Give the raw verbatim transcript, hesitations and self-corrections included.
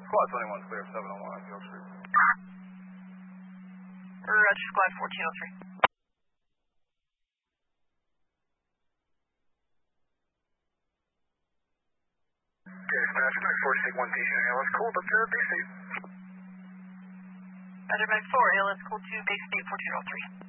Squad twenty-one, clear seven oh one, Hill Street. Roger, Squad fourteen oh three. Okay, Smash Mac four, take one T, and let's cool up to base state. Roger, Mac four, A L S cool two, base state fourteen oh three.